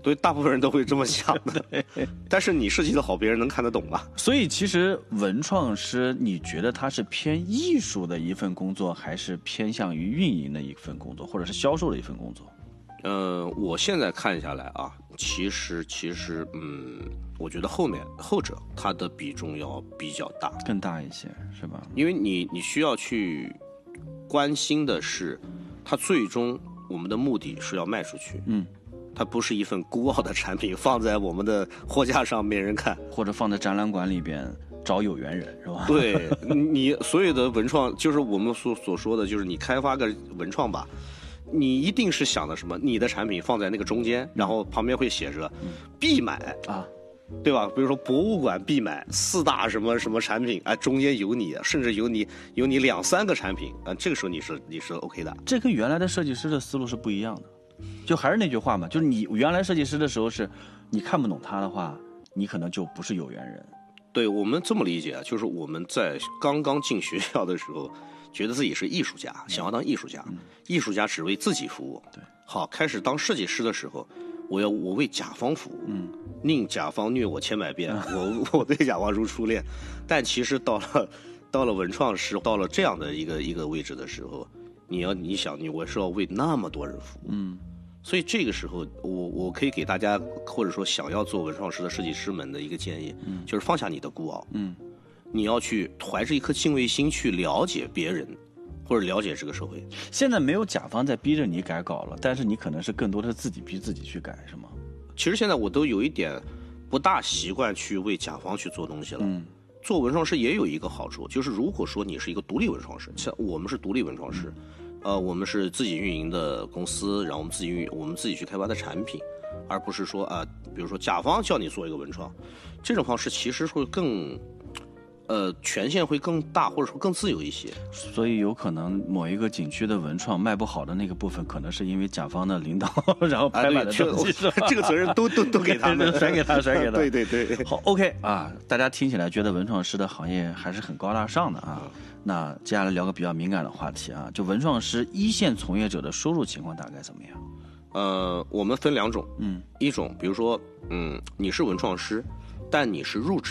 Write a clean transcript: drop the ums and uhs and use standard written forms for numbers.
对，大部分人都会这么想的。但是你设计的好，别人能看得懂吗？ 所以其实文创师，你觉得它是偏艺术的一份工作，还是偏向于运营的一份工作，或者是销售的一份工作？ 我现在看下来啊，其实，我觉得后者它的比重要比较大， 更大一些，是吧？ 因为你需要去关心的是，它最终我们的目的是要卖出去，它不是一份孤傲的产品放在我们的货架上没人看， 或者放在展览馆里边找有缘人，是吧？ 对，你所有的文创，就是我们所说的，就是你开发个文创吧。你一定是想的什么？你的产品放在那个中间，然后旁边会写着必买啊，对吧？比如说博物馆必买4大什么什么产品啊，中间有你，甚至有你2、3个产品啊，这个时候你是 OK 的。 这跟原来的设计师的思路是不一样的。就还是那句话嘛，就是你原来设计师的时候是，你看不懂他的话，你可能就不是有缘人。 对，我们这么理解啊，就是我们在刚刚进学校的时候，觉得自己是艺术家，想要当艺术家，艺术家只为自己服务。 对， 好，开始当设计师的时候，我为甲方服务，宁甲方虐我千百遍，我对甲方如初恋。但其实到了文创师，到了这样的一个位置的时候，我是要为那么多人服务，所以这个时候我可以给大家，或者说想要做文创师的设计师们的一个建议，就是放下你的孤傲，你要去怀着一颗敬畏心去了解别人，或者了解这个社会。 现在没有甲方在逼着你改稿了，但是你可能是更多的是自己逼自己去改，是吗？ 其实现在我都有一点不大习惯去为甲方去做东西了。做文创师也有一个好处，就是如果说你是一个独立文创师，像我们是独立文创师，我们是自己运营的公司，然后我们自己去开发的产品，而不是说比如说甲方叫你做一个文创，这种方式其实会更权限会更大，或者说更自由一些。 所以有可能某一个景区的文创卖不好的那个部分，可能是因为甲方的领导然后拍板的东西， 这个责任都给他们， 甩给他。 对对对。 好 ，OK 啊，大家听起来觉得文创师的行业还是很高大上的啊。那接下来聊个比较敏感的话题啊，就文创师一线从业者的收入情况大概怎么样？ 我们分2种，一种比如说，你是文创师，但你是入职